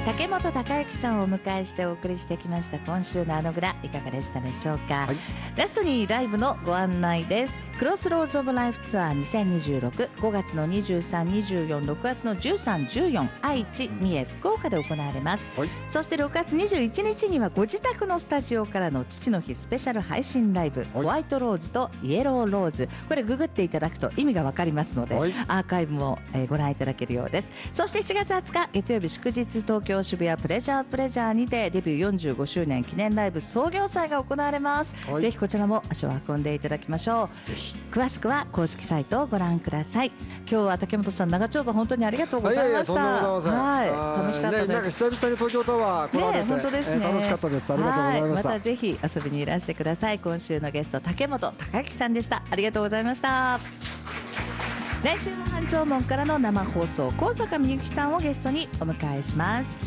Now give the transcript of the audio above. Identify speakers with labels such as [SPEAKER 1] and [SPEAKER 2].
[SPEAKER 1] 竹本孝之さんをお迎えしてお送りしてきました今週のあのグラ、いかがでしたでしょうか。
[SPEAKER 2] はい、
[SPEAKER 1] ラストにライブのご案内です。クロスローズオブライフツアー2026、5月の23、24、6月の13、14、愛知、三重、福岡で行われます、
[SPEAKER 2] はい、
[SPEAKER 1] そして6月21日にはご自宅のスタジオからの父の日スペシャル配信ライブ、ホワイトローズとイエローローズ、これググっていただくと意味がわかりますので、
[SPEAKER 2] はい、
[SPEAKER 1] アーカイブもご覧いただけるようです。そして7月20日月曜日祝日、東京渋谷プレジャーにてデビュー45周年記念ライブ創業祭が行われます、
[SPEAKER 2] はい、
[SPEAKER 1] ぜひこちらも足を運んでいただきましょう。
[SPEAKER 2] ぜひ
[SPEAKER 1] 詳しくは公式サイトをご覧ください。今日は竹本さん、長丁場本当にありがとうございました。
[SPEAKER 2] とんでもございません。
[SPEAKER 1] はい、楽しかったです、
[SPEAKER 2] なんか久々に東京タワー来られて、
[SPEAKER 1] 本当ですね、
[SPEAKER 2] 楽しかったです。ありがとうございました。
[SPEAKER 1] またぜひ遊びにいらしてください。今週のゲスト竹本孝之さんでした。ありがとうございました。来週の半蔵門からの生放送、高坂みゆきさんをゲストにお迎えします。